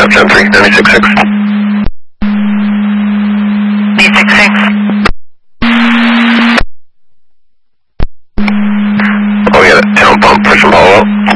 10-3, 96.6. 96.6. Oh, yeah, town pump, push and follow up.